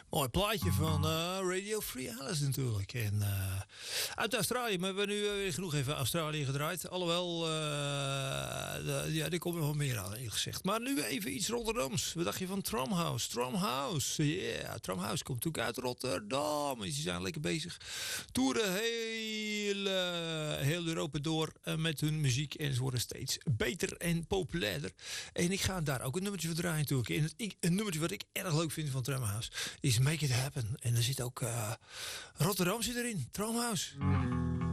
Mooi plaatje van Radio Free Alice natuurlijk. En uit Australië, maar we hebben nu weer genoeg even Australië gedraaid. Alhoewel, ja, er komt nog wel meer aan, eerlijk gezegd. Maar nu even iets Rotterdams. Wat dacht je van Tramhouse? Tramhouse, yeah. Tramhouse komt natuurlijk uit Rotterdam. Ze zijn lekker bezig. Toeren heel Europa door met hun muziek. En ze worden steeds beter en populairder. En ik ga daar ook een nummertje voor draaien natuurlijk. En een nummertje wat ik erg leuk vind van Tramhouse is Make It Happen. En er zit ook Rotterdam zit erin. Tramhouse.